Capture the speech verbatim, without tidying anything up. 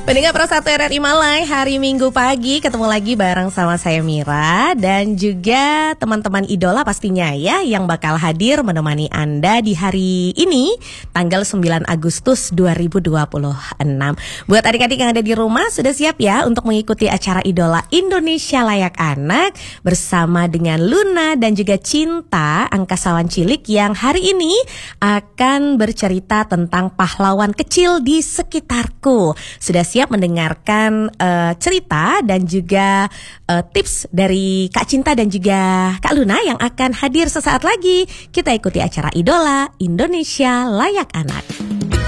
Pendengar Pro satu R R I Malai, hari Minggu pagi ketemu lagi bareng sama saya Mira dan juga teman-teman idola pastinya ya yang bakal hadir menemani Anda di hari ini tanggal sembilan Agustus dua ribu dua puluh enam. Buat adik-adik yang ada di rumah sudah siap ya untuk mengikuti acara Idola Indonesia Layak Anak bersama dengan Luna dan juga Cinta, angkasawan cilik yang hari ini akan bercerita tentang pahlawan kecil di sekitarku. Sudah siap mendengarkan uh, cerita dan juga uh, tips dari Kak Cinta dan juga Kak Luna yang akan hadir sesaat lagi. Kita ikuti acara Idola Indonesia Layak Anak.